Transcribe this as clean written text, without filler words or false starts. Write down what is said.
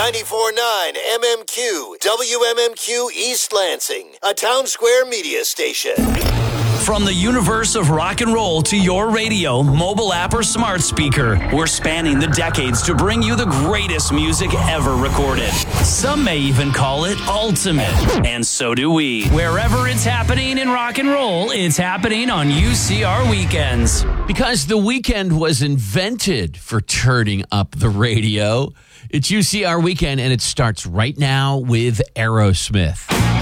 94.9 MMQ, WMMQ East Lansing, a Town Square media station. From the universe of rock and roll to your radio, mobile app, or smart speaker, we're spanning the decades to bring you the greatest music ever recorded. Some may even call it ultimate, and so do we. Wherever it's happening in rock and roll, it's happening on UCR Weekends. Because the weekend was invented for turning up the radio. It's UCR Weekend, and it starts right now with Aerosmith.